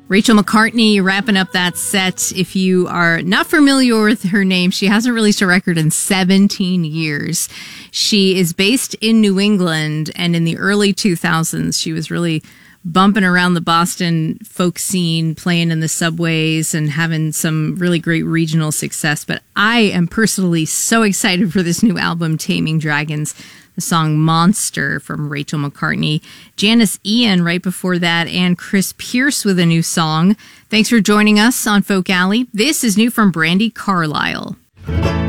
Rachel McCartney wrapping up that set. If you are not familiar with her name, she hasn't released a record in 17 years. She is based in New England, and in the early 2000s, she was really bumping around the Boston folk scene, playing in the subways and having some really great regional success. But I am personally so excited for this new album, Taming Dragons. The song Monster from Rachel McCartney. Janis Ian right before that, and Chris Pierce with a new song. Thanks for joining us on Folk Alley. This is new from Brandi Carlile.